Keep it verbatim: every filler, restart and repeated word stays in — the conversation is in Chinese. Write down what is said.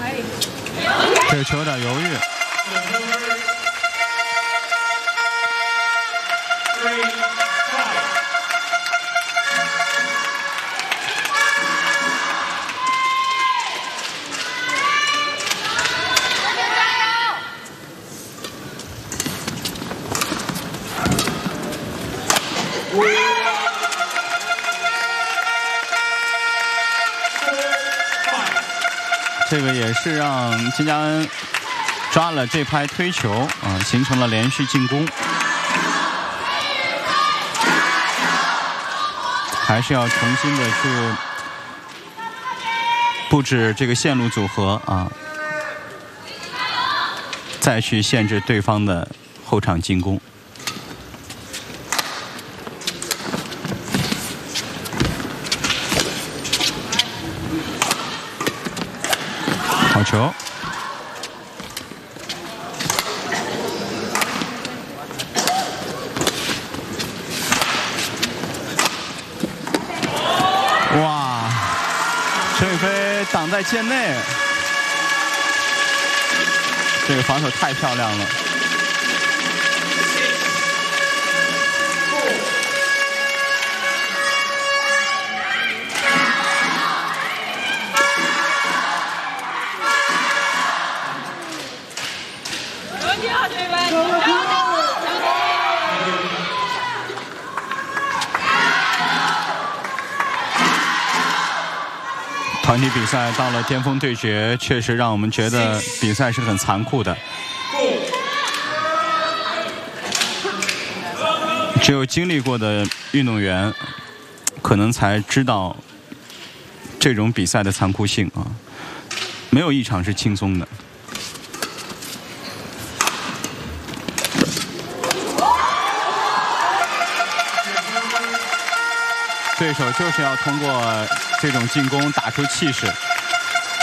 这个球有点犹豫。这个也是让金嘉恩抓了这拍推球啊，形成了连续进攻。还是要重新的去布置这个线路组合啊，再去限制对方的后场进攻。好球！哇，陈雨菲挡在界内，这个防守太漂亮了。团体比赛到了巅峰对决，确实让我们觉得比赛是很残酷的。只有经历过的运动员，可能才知道这种比赛的残酷性啊！没有一场是轻松的。对手就是要通过这种进攻打出气势。